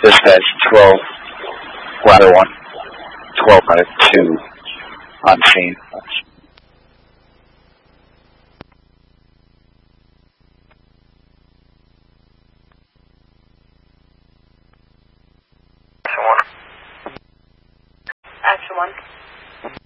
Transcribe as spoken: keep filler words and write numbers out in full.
Dispatch twelve, ladder one, twelve ladder two, on scene. Action one.